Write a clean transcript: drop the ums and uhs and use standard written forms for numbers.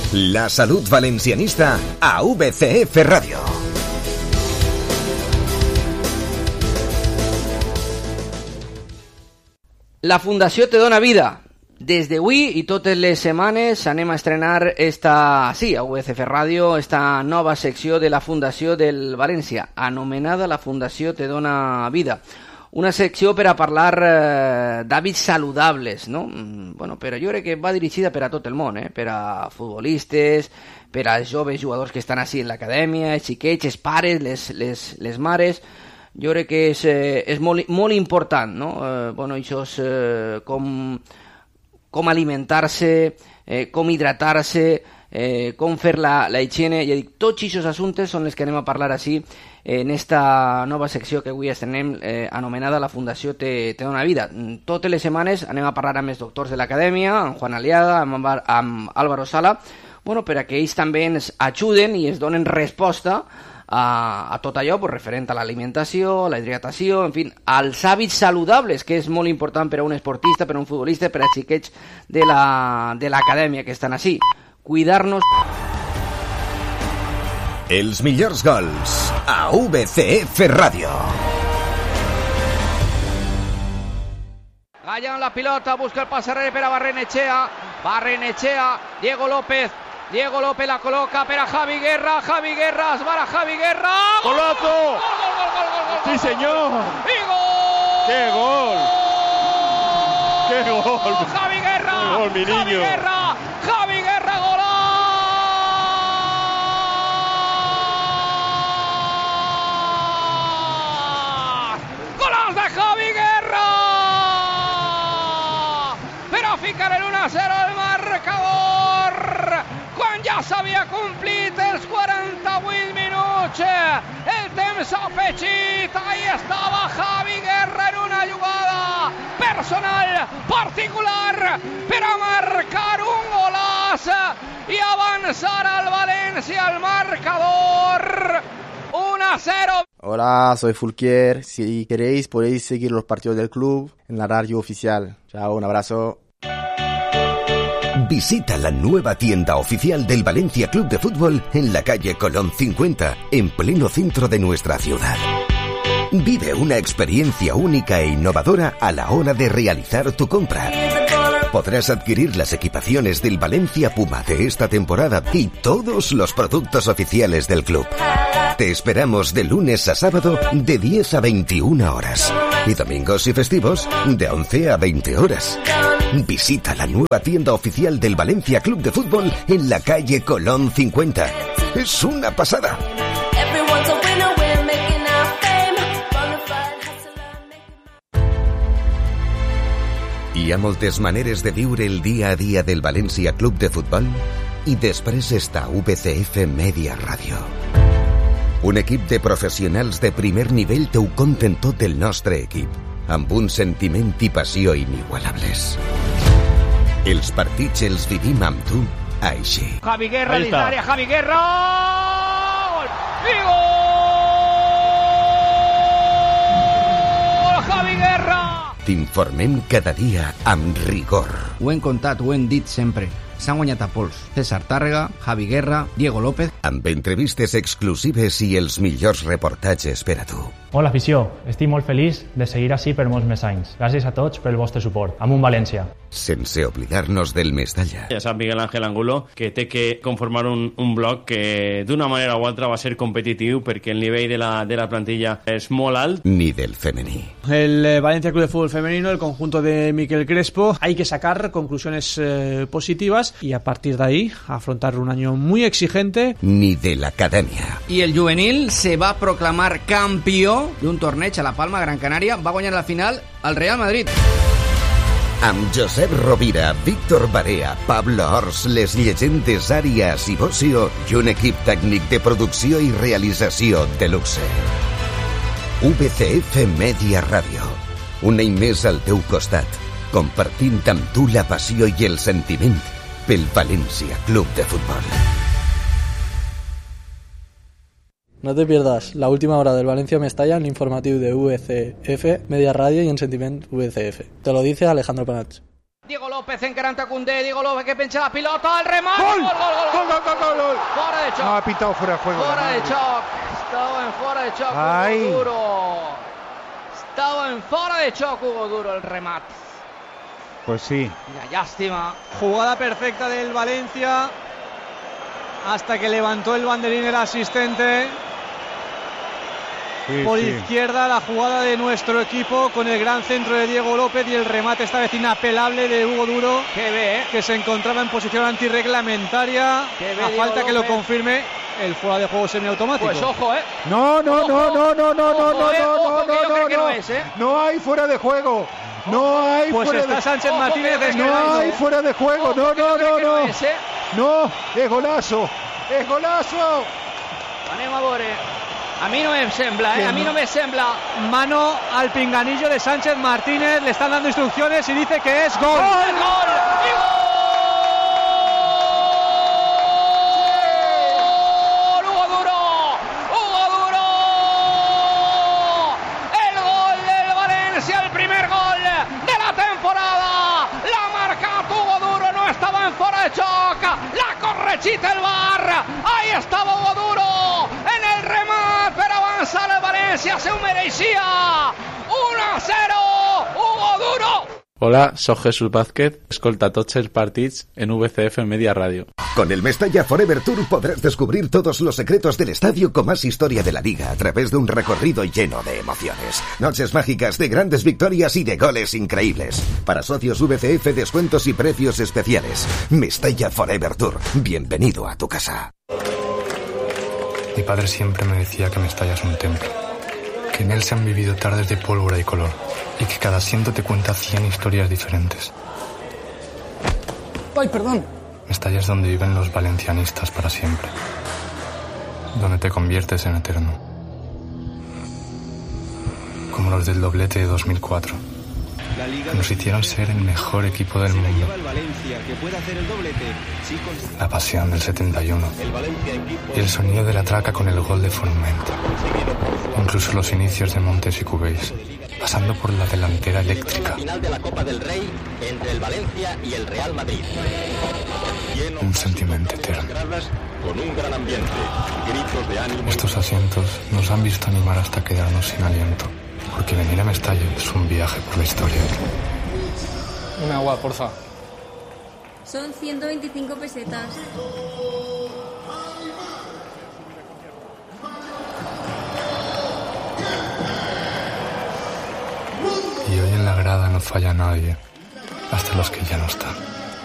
La salud valencianista a VCF Ràdio. La Fundació Te Dona Vida. Des d'avui i totes les setmanes anem a estrenar a VCF Ràdio, esta nova secció de la Fundació del València, anomenada la Fundació Te Dona Vida. Una secció per a parlar d'hàbits saludables, no? Bueno, però jo crec que va dirigida per a tot el món, per a futbolistes, per a joves jugadors que estan així en l'acadèmia, els xiquets, els pares, les mares. Jo crec que és molt important, no? Bueno, això és com alimentar-se, com hidratar-se, com fer la higiene. Ja dic, tots aquests assumptes són els que anem a parlar així en esta nova secció que avui estrenem, anomenada la Fundació Te Dona Vida. Totes les setmanes anem a parlar amb els doctors de l'acadèmia, amb Juan Aliaga, amb Álvaro Sala, bueno, per a que ells també ens ajuden i es donen resposta a tot allò referent a l'alimentació, la hidratació, en fi, als hàbits saludables, que és molt important per a un esportista, per a un futbolista, per a xiquets de l'acadèmia que estan així. Cuidar-nos. Els millors gols a VCF Ràdio. Gallan la pilota, busca el pase per a Barrenechea, Diego López la coloca per a Javi Guerra, es va a Javi Guerra. ¡Golazo! ¡Gol! ¡Sí, señor! ¡Y gol! ¡Qué gol! ¡Qué gol! ¡Javi Guerra! ¡Qué gol, mi niño! ¡Javi Guerra, golazo! ¡Golazo de Javi Guerra! Però ficar el 1-0 al marcador quan ja s'havia complit els 48 minuts. El temps afegit. Ahí estava Javi Guerra en una jugada personal, particular, per a marcar un golaç i avançar al València al marcador 1-0. Hola, soy Fulquier. Si queréis podéis seguir los partidos del club en la radio oficial. Chao, un abrazo. Visita la nueva tienda oficial del Valencia Club de Fútbol en la calle Colón 50, en pleno centro de nuestra ciudad. Vive una experiencia única e innovadora a la hora de realizar tu compra. Podrás adquirir las equipaciones del Valencia Puma de esta temporada y todos los productos oficiales del club. Te esperamos de lunes a sábado de 10 a 21 horas y domingos y festivos de 11 a 20 horas. Visita la nueva tienda oficial del Valencia Club de Fútbol en la calle Colón 50. Es una pasada. Hi ha moltes maneres de viure el dia a dia del València Club de Futbol i després està VCF Media Ràdio. Un equip de professionals de primer nivell t'ho conten tot el nostre equip, amb un sentiment i passió inigualables. Els partits els vivim amb tu així. Javi Guerra dins l'àrea, Javi Guerra! Gol! I gol! Javi Guerra! T'informem cada dia amb rigor. Ho hem contat, ho hem dit sempre. S'han guanyat a pols. César Tàrrega, Javi Guerra, Diego López. Amb entrevistes exclusives i els millors reportatges per a tu. Hola, afició. Estic molt feliç de seguir així per molts més anys. Gràcies a tots pel vostre suport. Amunt València. Sense oblidar-nos del Mestalla. Ja sap Miguel Ángel Angulo que té que conformar un bloc que d'una manera o altra va ser competitiu perquè el nivell de la plantilla és molt alt. Ni del femení. El Valencia Club de Fútbol Femenino, el conjunto de Miquel Crespo, hay que sacar conclusiones positivas y a partir de ahí afrontar un año muy exigente. Ni de la academia. I el juvenil se va proclamar campió d'un torneig a La Palma, Gran Canària. Va guanyar la final al Real Madrid. Amb Josep Rovira, Víctor Barea, Pablo Ors, les llegendes Àrias i Bocio i un equip tècnic de producció i realització de luxe. VCF Media Ràdio. Un any més al teu costat, compartint amb tu la passió i el sentiment pel València Club de Fútbol. No te pierdas la última hora del Valencia Mestalla en l'informatiu de VCF Media Radio y en Sentiment VCF. Te lo dice Alejandro Panach. Diego López encarant a Koundé, Diego López que pincha la pilota, el remate, ¡Gol! gol. Fuera de choc. No, ha pitado fuera de juego. Fuera de choc. Estaba en fuera de choc Hugo Duro. Estaba en fuera de choc Hugo Duro el remate. Pues sí. La lástima. Jugada perfecta del Valencia hasta que levantó el banderín el asistente. Sí, por sí. izquierda la jugada de nuestro equipo con el gran centro de Diego López y el remate esta vez inapelable de Hugo Duro, que se encontraba en posición antirreglamentaria. A falta que lo confirme el fuera de juego semiautomático. Pues ojo, No. No hay fuera de juego. No hay pues fuera está de... Sánchez Martínez. No hay fuera de juego. No. No, es golazo. Es golazo. Anem a veure. A mi no me sembla, a mi no me sembla. Mano al pinganillo de Sánchez Martínez, le están dando instrucciones y dice que es gol. ¡Gol! ¡Hugo Duro! El gol del Valencia, el primer gol de la temporada. La marca Hugo Duro, no estaba en fuera de choc. La correchita el VAR. Ahí estaba Hugo Duro en el remate, pero avanza el Valencia, se ho mereixia. 1-0, Hugo Duro. Hola, soc Jesús Vázquez, escolta tots els partits en VCF Media Radio. Con el Mestalla Forever Tour podrás descubrir todos los secretos del estadio con más historia de la liga a través de un recorrido lleno de emociones. Noches mágicas de grandes victorias y de goles increíbles. Para socios VCF, descuentos y precios especiales. Mestalla Forever Tour. Bienvenido a tu casa. Mi padre siempre me decía que Mestalla es un templo, que en él se han vivido tardes de pólvora y color, y que cada asiento te cuenta 100 historias diferentes. ¡Ay, perdón! Mestalla es donde viven los valencianistas para siempre, donde te conviertes en eterno, como los del doblete de 2004. Nos hicieron ser el mejor equipo del mundo. La pasión del 71 y el sonido de la traca con el gol de Forment. Incluso los inicios de Montes y Cubéis, pasando por la delantera eléctrica. Final de la Copa del Rey entre el Valencia y el Real Madrid. Un sentimiento eterno. Con un gran ambiente, gritos de ánimo. Estos asientos nos han visto animar hasta quedarnos sin aliento. Porque venir a Mestalla es un viaje por la historia. Un agua, porfa. Son 125 pesetas. Y hoy en la grada no falla nadie, hasta los que ya no están.